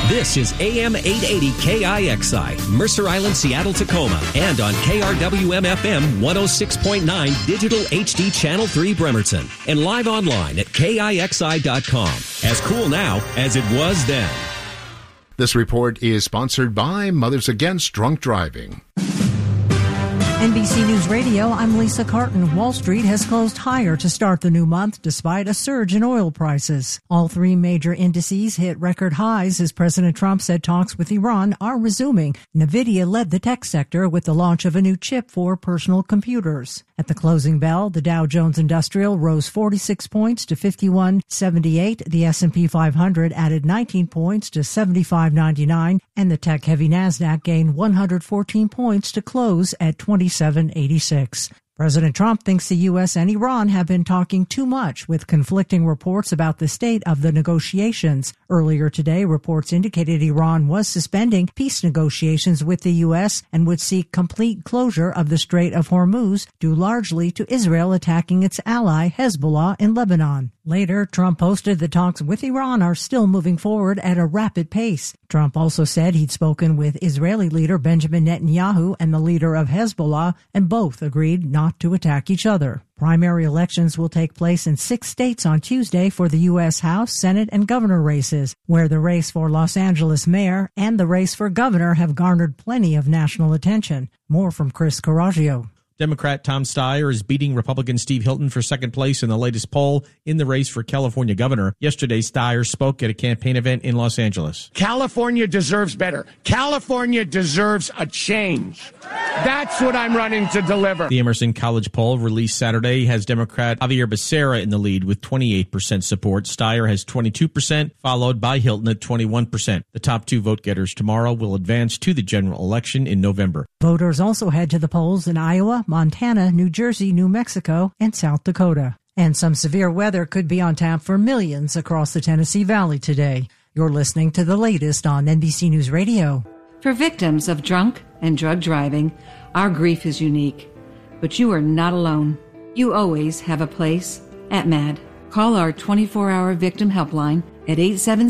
This is AM 880 KIXI, Mercer Island, Seattle, Tacoma, and on KRWM-FM 106.9 Digital HD Channel 3 Bremerton, and live online at KIXI.com. As cool now as it was then. This report is sponsored by Mothers Against Drunk Driving. NBC News Radio, I'm Lisa Carton. Wall Street has closed higher to start the new month despite a surge in oil prices. All three major indices hit record highs as President Trump said talks with Iran are resuming. NVIDIA led the tech sector with the launch of a new chip for personal computers. At the closing bell, the Dow Jones Industrial rose 46 points to 5178. The S&P 500 added 19 points to 7599. And the tech-heavy Nasdaq gained 114 points to close at 2786. President Trump thinks the U.S. and Iran have been talking too much, with conflicting reports about the state of the negotiations. Earlier today, reports indicated Iran was suspending peace negotiations with the U.S. and would seek complete closure of the Strait of Hormuz, due largely to Israel attacking its ally Hezbollah in Lebanon. Later, Trump posted the talks with Iran are still moving forward at a rapid pace. Trump also said he'd spoken with Israeli leader Benjamin Netanyahu and the leader of Hezbollah, and both agreed not to attack each other. Primary elections will take place in 6 states on Tuesday for the U.S. House, Senate, and governor races, where the race for Los Angeles mayor and the race for governor have garnered plenty of national attention. More from Chris Coraggio. Democrat Tom Steyer is beating Republican Steve Hilton for second place in the latest poll in the race for California governor. Yesterday, Steyer spoke at a campaign event in Los Angeles. California deserves better. California deserves a change. That's what I'm running to deliver. The Emerson College poll released Saturday has Democrat Javier Becerra in the lead with 28% support. Steyer has 22%, followed by Hilton at 21%. The top two vote-getters tomorrow will advance to the general election in November. Voters also head to the polls in Iowa, Montana, New Jersey, New Mexico, and South Dakota. And some severe weather could be on tap for millions across the Tennessee Valley today. You're listening to the latest on NBC News Radio. For victims of drunk and drug driving, our grief is unique. But you are not alone. You always have a place at MAD. Call our 24-hour victim helpline at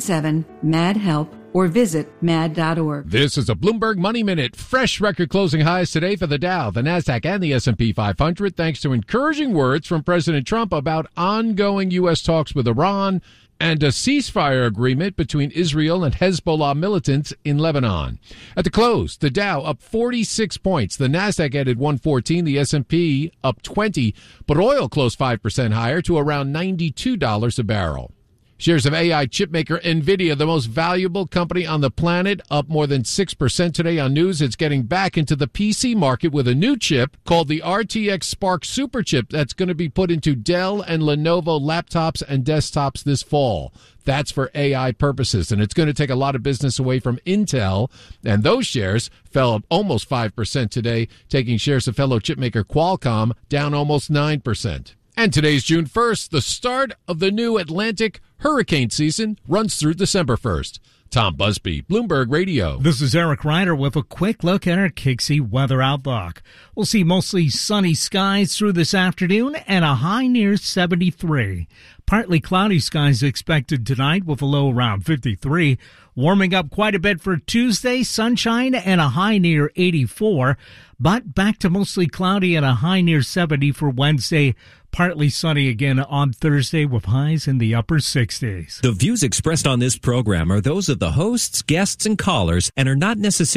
877-MAD-HELP or visit mad.org. This is a Bloomberg Money Minute. Fresh record closing highs today for the Dow, the Nasdaq, and the S&P 500, thanks to encouraging words from President Trump about ongoing U.S. talks with Iran and a ceasefire agreement between Israel and Hezbollah militants in Lebanon. At the close, the Dow up 46 points. The Nasdaq added 114, the S&P up 20, but oil closed 5% higher to around $92 a barrel. Shares of AI chipmaker NVIDIA, the most valuable company on the planet, up more than 6% today on news. It's getting back into the PC market with a new chip called the RTX Spark Super Chip that's going to be put into Dell and Lenovo laptops and desktops this fall. That's for AI purposes, and it's going to take a lot of business away from Intel, and those shares fell almost 5% today, taking shares of fellow chipmaker Qualcomm down almost 9%. And today's June 1st, the start of the new Atlantic hurricane season runs through December 1st. Tom Busby, Bloomberg Radio. This is Eric Ryder with a quick look at our KIXI weather outlook. We'll see mostly sunny skies through this afternoon and a high near 73. Partly cloudy skies expected tonight with a low around 53. Warming up quite a bit for Tuesday, sunshine and a high near 84. But back to mostly cloudy and a high near 70 for Wednesday. Partly sunny again on Thursday with highs in the upper 60s. The views expressed on this program are those of the hosts, guests, and callers and are not necessarily